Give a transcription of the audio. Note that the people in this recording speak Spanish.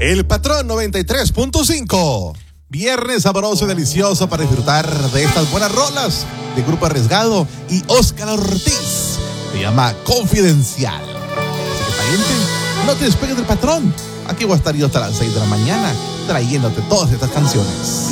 El Patrón 93.5. Viernes sabroso y delicioso para disfrutar de estas buenas rolas de Grupo Arriesgado y Óscar Ortiz. Se llama Confidencial. Así que, pariente, no te despegues del Patrón. Aquí voy a estar yo hasta las 6 de la mañana trayéndote todas estas canciones.